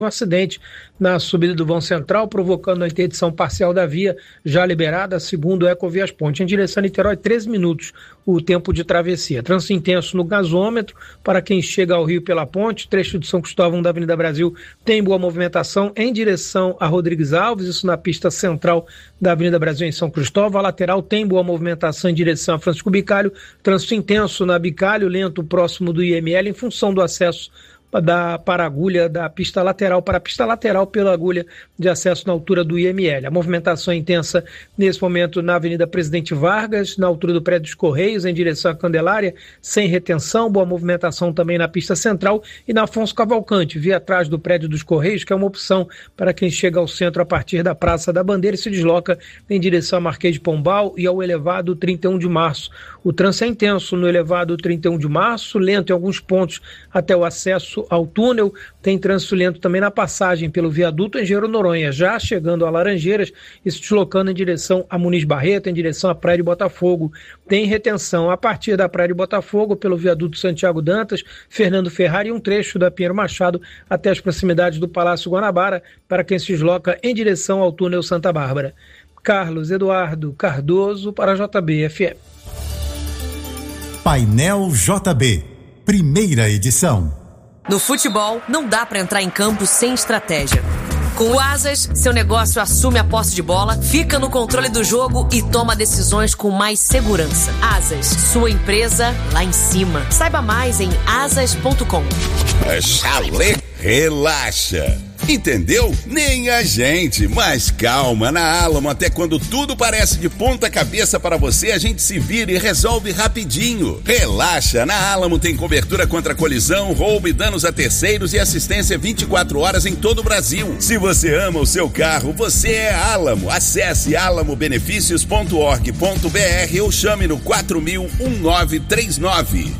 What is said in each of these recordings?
Um acidente na subida do vão central, provocando a interdição parcial da via já liberada, segundo Ecovias Ponte, em direção a Niterói, 13 minutos o tempo de travessia. Trânsito intenso no gasômetro, para quem chega ao Rio pela ponte, trecho de São Cristóvão da Avenida Brasil tem boa movimentação em direção a Rodrigues Alves, isso na pista central da Avenida Brasil em São Cristóvão. A lateral tem boa movimentação em direção a Francisco Bicalho, trânsito intenso na Bicalho, lento próximo do IML, em função do acesso para a agulha da pista lateral para a pista lateral pela agulha de acesso na altura do IML. A movimentação é intensa nesse momento na Avenida Presidente Vargas, na altura do prédio dos Correios, em direção à Candelária, sem retenção. Boa movimentação também na pista central e na Afonso Cavalcante, via atrás do prédio dos Correios, que é uma opção para quem chega ao centro a partir da Praça da Bandeira e se desloca em direção a Marquês de Pombal e ao elevado 31 de março. O trânsito é intenso no elevado 31 de março, lento em alguns pontos até o acesso ao túnel. Tem trânsito lento também na passagem pelo viaduto Engenheiro Noronha, já chegando a Laranjeiras e se deslocando em direção a Muniz Barreto, em direção à Praia de Botafogo. Tem retenção a partir da Praia de Botafogo pelo viaduto Santiago Dantas, Fernando Ferrari e um trecho da Pinheiro Machado até as proximidades do Palácio Guanabara, para quem se desloca em direção ao túnel Santa Bárbara. Carlos Eduardo Cardoso para a JB-FM. Painel JB, primeira edição. No futebol, não dá para entrar em campo sem estratégia. Com o Asas, seu negócio assume a posse de bola, fica no controle do jogo e toma decisões com mais segurança. Asas, sua empresa lá em cima. Saiba mais em asas.com. Chalé, relaxa. Entendeu? Nem a gente. Mas calma, na Alamo, até quando tudo parece de ponta cabeça para você, a gente se vira e resolve rapidinho. Relaxa, na Alamo tem cobertura contra colisão, roubo e danos a terceiros e assistência 24 horas em todo o Brasil. Se você ama o seu carro, você é Alamo. Acesse alamobenefícios.org.br ou chame no 4000-1939.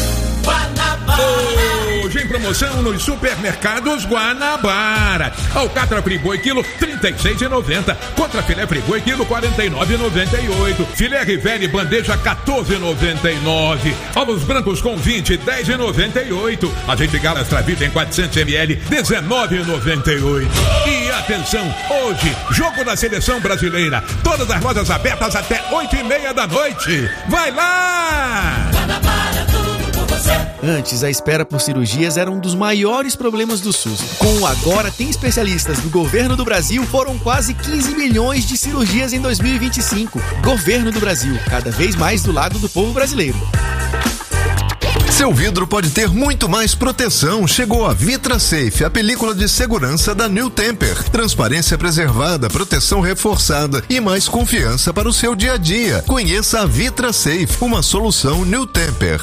Hoje em promoção nos supermercados Guanabara. Alcatra Friboi quilo R$36,90. Contra filé Friboi quilo R$49,98. Filé Rivelli bandeja R$14,99. Ovos brancos com 20 R$10,98. Azeite Gala Extra Vida em 400 ml R$19,98. E atenção, hoje jogo da seleção brasileira. Todas as lojas abertas até 8:30 da noite. Vai lá! Guanabara, tudo por você. Antes, a espera por cirurgias era um dos maiores problemas do SUS. Com o Agora Tem Especialistas do Governo do Brasil, foram quase 15 milhões de cirurgias em 2025. Governo do Brasil, cada vez mais do lado do povo brasileiro. Seu vidro pode ter muito mais proteção. Chegou a Vitra Safe, a película de segurança da New Temper. Transparência preservada, proteção reforçada e mais confiança para o seu dia a dia. Conheça a Vitra Safe, uma solução New Temper.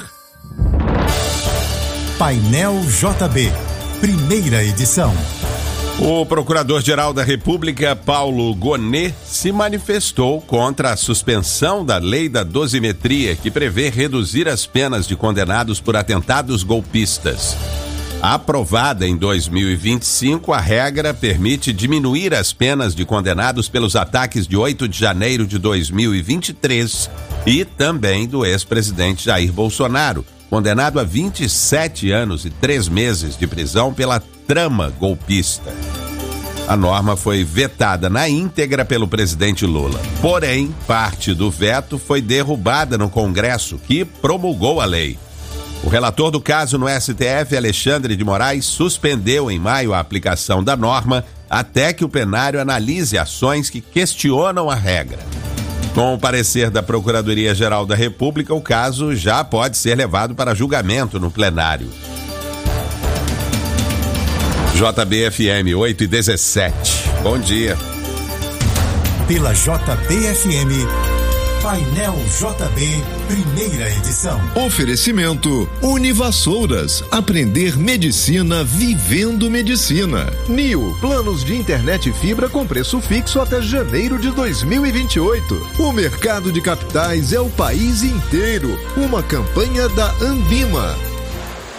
Painel JB, primeira edição. O Procurador-Geral da República, Paulo Gonet, se manifestou contra a suspensão da lei da dosimetria, que prevê reduzir as penas de condenados por atentados golpistas. Aprovada em 2025, a regra permite diminuir as penas de condenados pelos ataques de 8 de janeiro de 2023 e também do ex-presidente Jair Bolsonaro, condenado a 27 anos e 3 meses de prisão pela trama golpista. A norma foi vetada na íntegra pelo presidente Lula. Porém, parte do veto foi derrubada no Congresso, que promulgou a lei. O relator do caso no STF, Alexandre de Moraes, suspendeu em maio a aplicação da norma até que o plenário analise ações que questionam a regra. Com o parecer da Procuradoria-Geral da República, o caso já pode ser levado para julgamento no plenário. JBFM 8:17. Bom dia. Pela JBFM, Painel JB, primeira edição. Oferecimento Univassouras. Aprender medicina vivendo medicina. NIO, planos de internet e fibra com preço fixo até janeiro de 2028. O mercado de capitais é o país inteiro. Uma campanha da Anbima.